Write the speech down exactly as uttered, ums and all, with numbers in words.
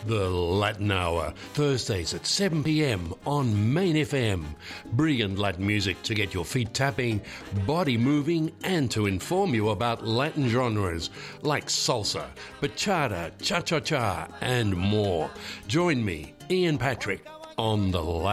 The Latin Hour, Thursdays at seven p.m. on Main F M. Brilliant Latin music to get your feet tapping, body moving, and to inform you about Latin genres like salsa, bachata, cha-cha-cha, and more. Join me, Ian Patrick, on The Latin